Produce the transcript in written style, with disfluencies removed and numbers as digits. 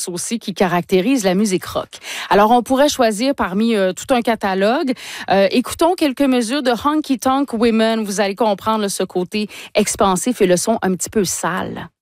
nuances aussi qui caractérisent la musique rock. Alors, on pourrait choisir parmi tout un catalogue. Écoutons quelques mesures de Honky Tonk Women. Vous allez comprendre là, ce côté expansif et le son un petit peu sale.